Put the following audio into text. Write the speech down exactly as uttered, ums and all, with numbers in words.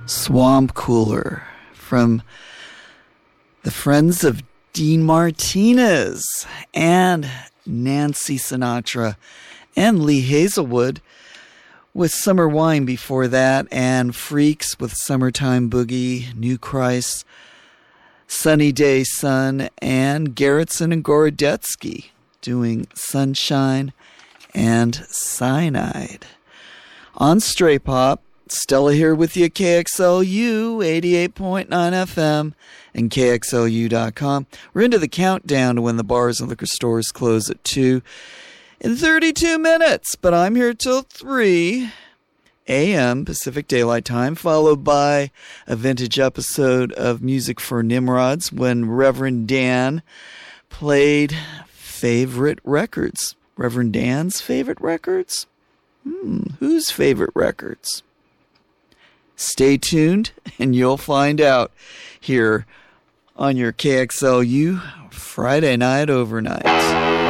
Swamp Cooler from the Friends of Dean Martinez and Nancy Sinatra and Lee Hazelwood with Summer Wine before that, and Freaks with Summertime Boogie, New Christ, Sunny Day Sun, and Garretson and Gorodetsky doing Sunshine and Cyanide. On Stray Pop, Stella here with you at K X L U eighty-eight point nine F M and K X L U dot com. We're into the countdown to when the bars and liquor stores close at two in thirty-two minutes, but I'm here till three a.m. Pacific Daylight Time, followed by a vintage episode of Music for Nimrods when Reverend Dan played favorite records. Reverend Dan's favorite records? Hmm, whose favorite records? Stay tuned and you'll find out here on your K X L U Friday Night Overnight.